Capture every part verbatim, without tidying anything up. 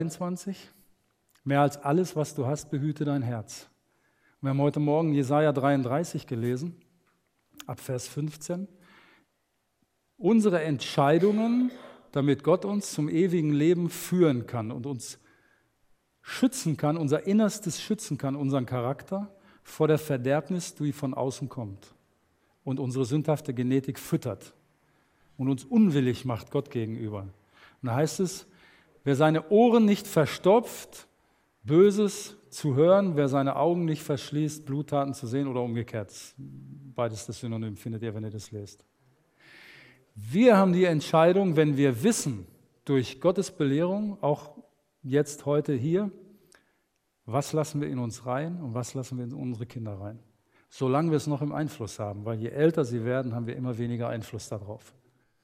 einundzwanzig. Mehr als alles, was du hast, behüte dein Herz. Wir haben heute Morgen Jesaja dreiunddreißig gelesen, ab Vers fünfzehn. Unsere Entscheidungen, damit Gott uns zum ewigen Leben führen kann und uns schützen kann, unser Innerstes schützen kann, unseren Charakter vor der Verderbnis, die von außen kommt und unsere sündhafte Genetik füttert und uns unwillig macht Gott gegenüber. Und da heißt es, wer seine Ohren nicht verstopft, Böses zu hören, wer seine Augen nicht verschließt, Bluttaten zu sehen oder umgekehrt. Beides das Synonym findet ihr, wenn ihr das lest. Wir haben die Entscheidung, wenn wir wissen, durch Gottes Belehrung, auch jetzt heute hier, was lassen wir in uns rein und was lassen wir in unsere Kinder rein. Solange wir es noch im Einfluss haben, weil je älter sie werden, haben wir immer weniger Einfluss darauf.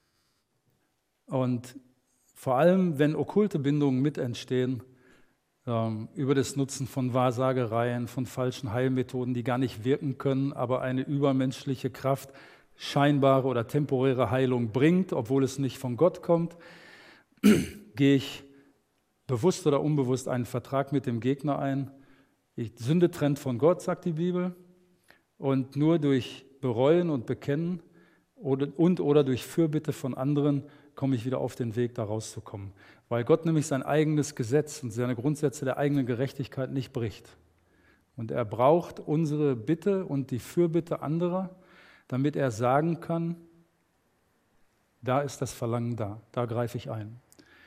Und vor allem, wenn okkulte Bindungen mit entstehen, ähm, über das Nutzen von Wahrsagereien, von falschen Heilmethoden, die gar nicht wirken können, aber eine übermenschliche Kraft, scheinbare oder temporäre Heilung bringt, obwohl es nicht von Gott kommt, gehe ich bewusst oder unbewusst einen Vertrag mit dem Gegner ein. Ich, Sünde trennt von Gott, sagt die Bibel, und nur durch Bereuen und Bekennen oder, und oder durch Fürbitte von anderen komme ich wieder auf den Weg, da rauszukommen. Weil Gott nämlich sein eigenes Gesetz und seine Grundsätze der eigenen Gerechtigkeit nicht bricht. Und er braucht unsere Bitte und die Fürbitte anderer, damit er sagen kann, da ist das Verlangen da, da greife ich ein.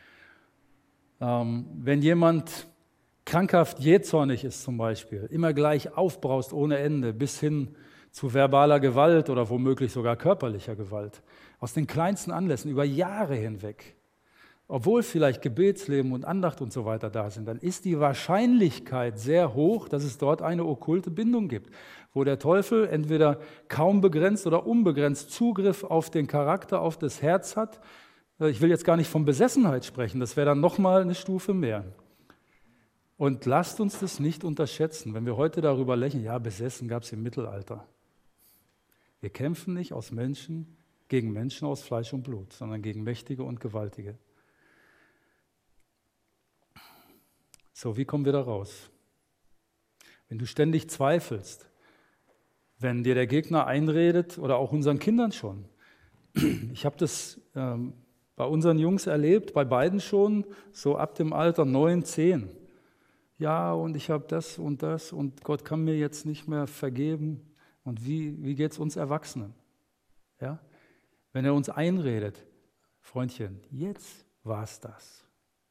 Ähm, wenn jemand krankhaft jähzornig ist zum Beispiel, immer gleich aufbraust ohne Ende, bis hin zu verbaler Gewalt oder womöglich sogar körperlicher Gewalt, aus den kleinsten Anlässen über Jahre hinweg, obwohl vielleicht Gebetsleben und Andacht und so weiter da sind, dann ist die Wahrscheinlichkeit sehr hoch, dass es dort eine okkulte Bindung gibt, wo der Teufel entweder kaum begrenzt oder unbegrenzt Zugriff auf den Charakter, auf das Herz hat. Ich will jetzt gar nicht von Besessenheit sprechen, das wäre dann nochmal eine Stufe mehr. Und lasst uns das nicht unterschätzen, wenn wir heute darüber lächeln, ja, besessen gab es im Mittelalter. Wir kämpfen nicht aus Menschen gegen Menschen aus Fleisch und Blut, sondern gegen Mächtige und Gewaltige. So, wie kommen wir da raus? Wenn du ständig zweifelst, wenn dir der Gegner einredet oder auch unseren Kindern schon. Ich habe das ähm, bei unseren Jungs erlebt, bei beiden schon, so ab dem Alter neun, zehn. Ja, und ich habe das und das und Gott kann mir jetzt nicht mehr vergeben. Und wie, wie geht es uns Erwachsenen? Ja? Wenn er uns einredet, Freundchen, jetzt war es das.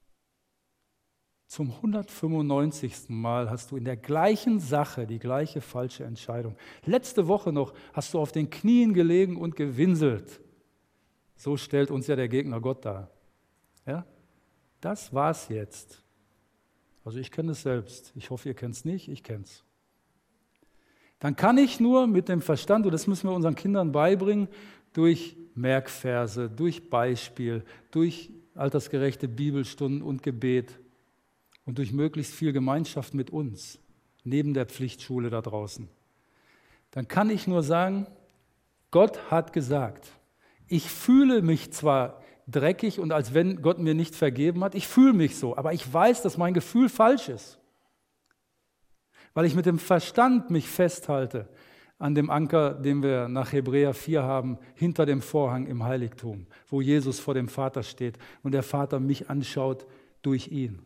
Zum hundertfünfundneunzigsten Mal hast du in der gleichen Sache die gleiche falsche Entscheidung. Letzte Woche noch hast du auf den Knien gelegen und gewinselt. So stellt uns ja der Gegner Gott dar. Ja? Das war's jetzt. Also ich kenne es selbst. Ich hoffe, ihr kennt es nicht. Ich kenne es. Dann kann ich nur mit dem Verstand, und das müssen wir unseren Kindern beibringen, durch Merkverse, durch Beispiel, durch altersgerechte Bibelstunden und Gebet und durch möglichst viel Gemeinschaft mit uns, neben der Pflichtschule da draußen. Dann kann ich nur sagen, Gott hat gesagt, ich fühle mich zwar dreckig und als wenn Gott mir nicht vergeben hat, ich fühle mich so, aber ich weiß, dass mein Gefühl falsch ist. Weil ich mit dem Verstand mich festhalte an dem Anker, den wir nach Hebräer vier haben, hinter dem Vorhang im Heiligtum, wo Jesus vor dem Vater steht und der Vater mich anschaut durch ihn.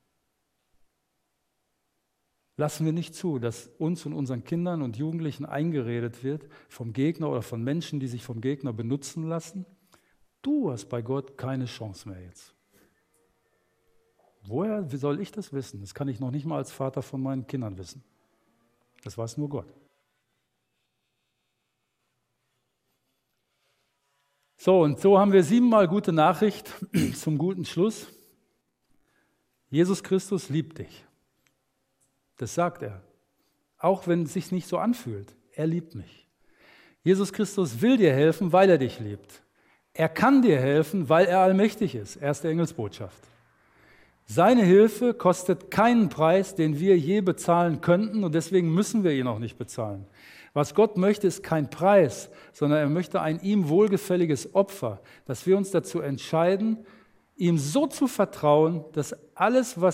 Lassen wir nicht zu, dass uns und unseren Kindern und Jugendlichen eingeredet wird vom Gegner oder von Menschen, die sich vom Gegner benutzen lassen. Du hast bei Gott keine Chance mehr jetzt. Woher soll ich das wissen? Das kann ich noch nicht mal als Vater von meinen Kindern wissen. Das weiß nur Gott. So, und so haben wir siebenmal gute Nachricht zum guten Schluss. Jesus Christus liebt dich. Das sagt er. Auch wenn es sich nicht so anfühlt. Er liebt mich. Jesus Christus will dir helfen, weil er dich liebt. Er kann dir helfen, weil er allmächtig ist. Erste Engelsbotschaft. Seine Hilfe kostet keinen Preis, den wir je bezahlen könnten und deswegen müssen wir ihn auch nicht bezahlen. Was Gott möchte, ist kein Preis, sondern er möchte ein ihm wohlgefälliges Opfer, dass wir uns dazu entscheiden, ihm so zu vertrauen, dass alles, was